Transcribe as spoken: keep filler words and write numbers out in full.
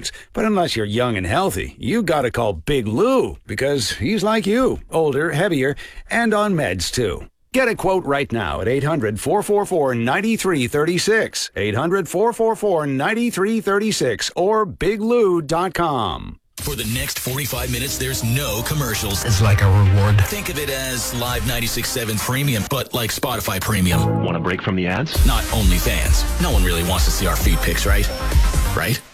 things. But unless you're young and healthy, you gotta call Big Lou, because he's like you, older, heavier, and on meds too. Get a quote right now at eight hundred, four four four, nine three three six, eight hundred, four four four, nine three three six, or big lou dot com. For the next forty-five minutes, there's no commercials. It's like a reward. Think of it as Live ninety-six point seven Premium, but like Spotify Premium. Want a break from the ads? Not OnlyFans. No one really wants to see our feed pics, right? Right?